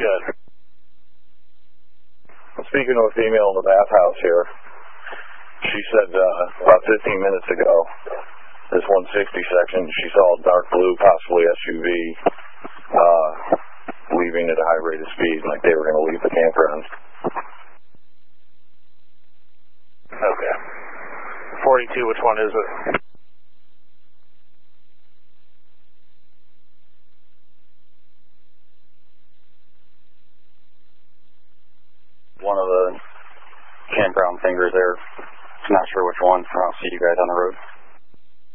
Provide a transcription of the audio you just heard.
good. Speaking of a female in the bathhouse here, she said about 15 minutes ago, this 160 section, she saw a dark blue, possibly SUV, leaving at a high rate of speed, like they were going to leave the campground. Okay. 42, which one is it? One of the campground fingers there. Not sure which one. I'll see you guys on the road.